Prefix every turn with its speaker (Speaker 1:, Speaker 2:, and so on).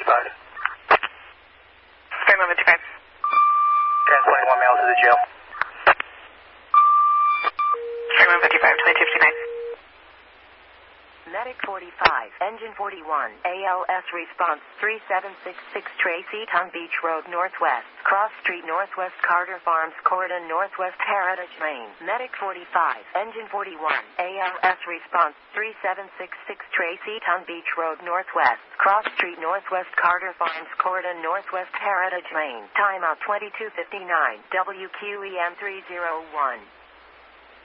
Speaker 1: spotted.
Speaker 2: Skyline 55.
Speaker 1: Transporting 1 male to the jail.
Speaker 2: Skyline 55, 2259.
Speaker 3: Medic 45, Engine 41, ALS response 3766 Tracy Tongue Beach Road Northwest, Cross Street Northwest Carter Farms Corridor Northwest Heritage Lane. Medic 45, Engine 41, ALS response 3766 Tracy Tongue Beach Road Northwest, Cross Street Northwest Carter Farms Corridor Northwest Heritage Lane. Timeout 2259, WQEM 301.